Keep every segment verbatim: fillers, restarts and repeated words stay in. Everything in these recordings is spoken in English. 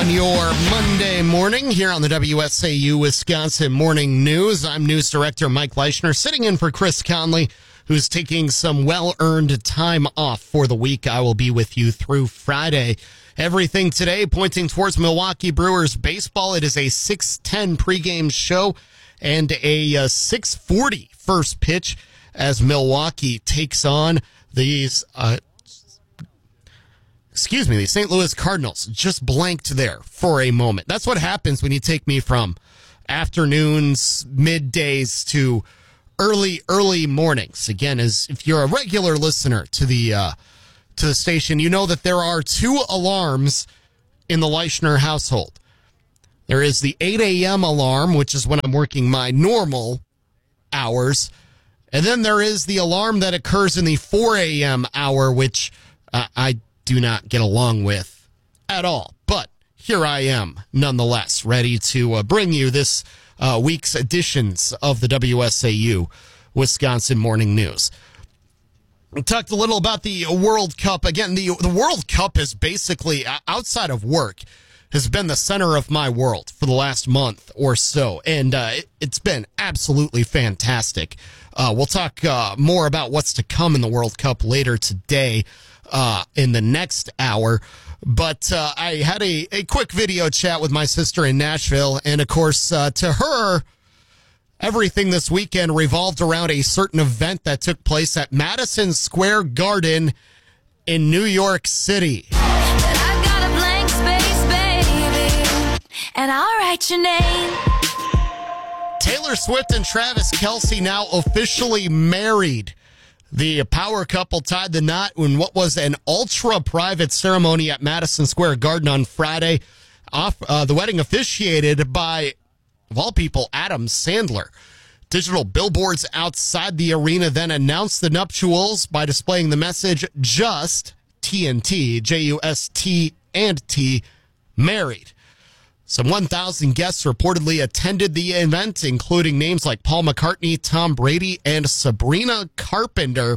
on your Monday morning here on the W S A U Wisconsin Morning News. I'm News Director Mike Leischner, sitting in for Chris Conley, who's taking some well-earned time off for the week. I will be with you through Friday. Everything today pointing towards Milwaukee Brewers baseball. It is a six ten pregame show and a uh, six forty first pitch as Milwaukee takes on these uh Excuse me, the Saint Louis Cardinals. Just blanked there for a moment. That's what happens when you take me from afternoons, middays to early, early mornings. Again, as if you're a regular listener to the uh, to the station, you know that there are two alarms in the Leischner household. There is the eight a.m. alarm, which is when I'm working my normal hours, and then there is the alarm that occurs in the four a.m. hour, which uh, I do not get along with at all. But here I am, nonetheless, ready to uh, bring you this uh, week's editions of the W S A U Wisconsin Morning News. We talked a little about the World Cup. Again, the, the World Cup is basically, outside of work, has been the center of my world for the last month or so. And uh, it, it's been absolutely fantastic. Uh, we'll talk uh, more about what's to come in the World Cup later today. Uh, in the next hour. But uh, I had a, a quick video chat with my sister in Nashville. And, of course, uh, to her, everything this weekend revolved around a certain event that took place at Madison Square Garden in New York City. I've got a blank space, baby, and I'll write your name. Taylor Swift and Travis Kelce now officially married. The power couple tied the knot in what was an ultra-private ceremony at Madison Square Garden on Friday. Off, uh, the wedding officiated by, of all people, Adam Sandler. Digital billboards outside the arena then announced the nuptials by displaying the message, just T N T, J U S T and T, married. Some one thousand guests reportedly attended the event, including names like Paul McCartney, Tom Brady, and Sabrina Carpenter.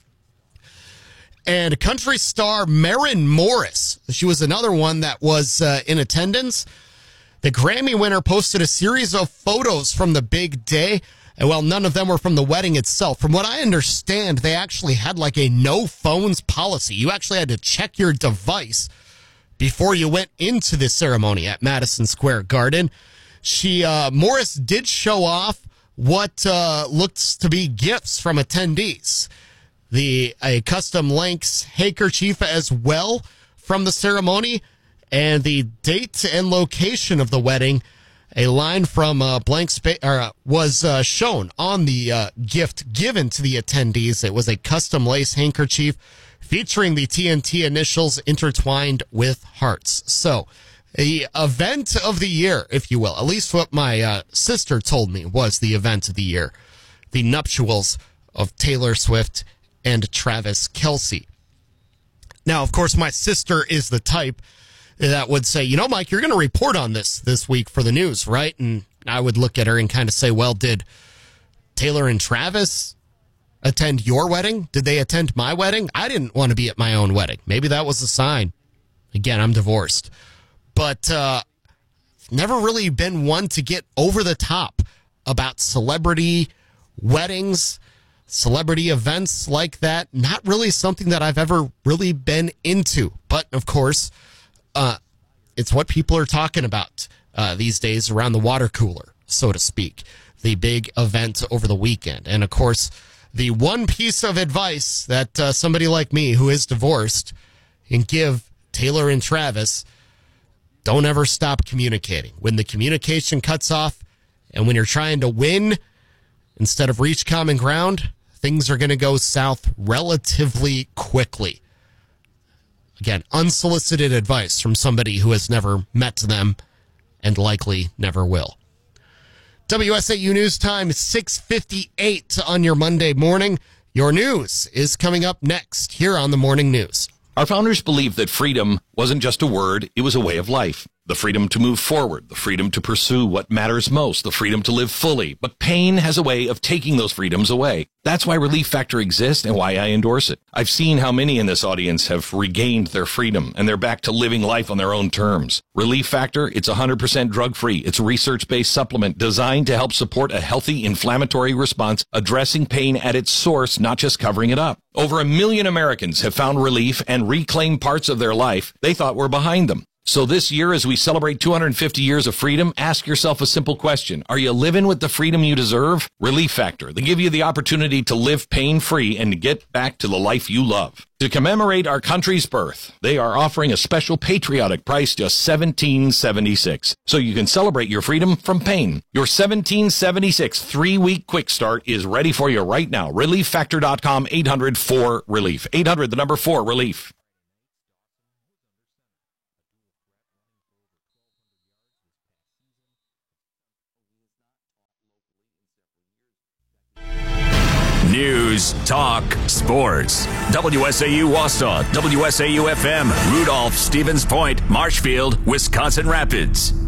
And country star Maren Morris, she was another one that was uh, in attendance. The Grammy winner posted a series of photos from the big day, and while none of them were from the wedding itself, from what I understand, they actually had like a no phones policy. You actually had to check your device before you went into the ceremony at Madison Square Garden. She, uh, Morris did show off what uh, looks to be gifts from attendees. The a custom lynx handkerchief as well from the ceremony, and the date and location of the wedding. A line from uh, blank space uh, was uh, shown on the uh, gift given to the attendees. It was a custom lace handkerchief featuring the T N T initials intertwined with hearts. So, the event of the year, if you will, at least what my uh, sister told me was the event of the year, the nuptials of Taylor Swift and Travis Kelce. Now, of course, my sister is the type that would say, you know, Mike, you're going to report on this this week for the news, right? And I would look at her and kind of say, well, did Taylor and Travis attend your wedding? Did they attend my wedding? I didn't want to be at my own wedding. Maybe that was a sign. Again, I'm divorced. But uh, never really been one to get over the top about celebrity weddings, celebrity events like that. Not really something that I've ever really been into. But, of course, uh, it's what people are talking about uh, these days around the water cooler, so to speak. The big event over the weekend. And, of course, the one piece of advice that uh, somebody like me who is divorced can give Taylor and Travis, don't ever stop communicating. When the communication cuts off and when you're trying to win instead of reach common ground, things are going to go south relatively quickly. Again, unsolicited advice from somebody who has never met them and likely never will. W S A U News Time, six fifty-eight on your Monday morning. Your news is coming up next here on the Morning News. Our founders believed that freedom wasn't just a word, it was a way of life. The freedom to move forward, the freedom to pursue what matters most, the freedom to live fully. But pain has a way of taking those freedoms away. That's why Relief Factor exists and why I endorse it. I've seen how many in this audience have regained their freedom and they're back to living life on their own terms. Relief Factor, it's one hundred percent drug-free. It's a research-based supplement designed to help support a healthy inflammatory response, addressing pain at its source, not just covering it up. Over a million Americans have found relief and reclaimed parts of their life they thought were behind them. So this year, as we celebrate two hundred fifty years of freedom, ask yourself a simple question. Are you living with the freedom you deserve? Relief Factor. They give you the opportunity to live pain-free and to get back to the life you love. To commemorate our country's birth, they are offering a special patriotic price, just seventeen seventy-six. So you can celebrate your freedom from pain. Your seventeen seventy-six three-week quick start is ready for you right now. relief factor dot com, eight hundred four relief. eight hundred, the number four, relief. News, talk, sports. W S A U Wausau, W S A U F M, Rudolph, Stevens Point, Marshfield, Wisconsin Rapids.